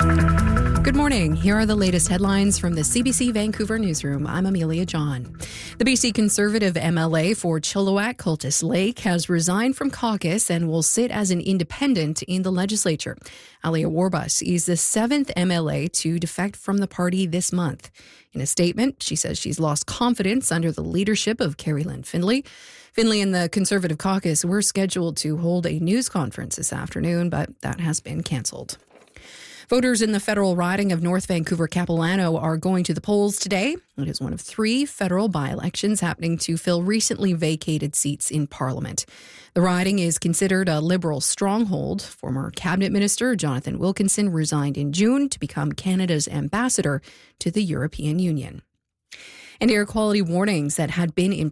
Good morning. Here are the latest headlines from the CBC Vancouver newsroom. I'm Amelia John. The BC Conservative MLA for Chilliwack Cultus Lake has resigned from caucus and will sit as an independent in the legislature. Alia Warbus is the seventh MLA to defect from the party this month. In a statement, she says she's lost confidence under the leadership of Carrie Lynn Findlay. Findlay and the Conservative caucus were scheduled to hold a news conference this afternoon, but that has been cancelled. Voters in the federal riding of North Vancouver-Capilano are going to the polls today. It is one of three federal by-elections happening to fill recently vacated seats in Parliament. The riding is considered a Liberal stronghold. Former Cabinet Minister Jonathan Wilkinson resigned in June to become Canada's ambassador to the European Union. And air quality warnings that had been in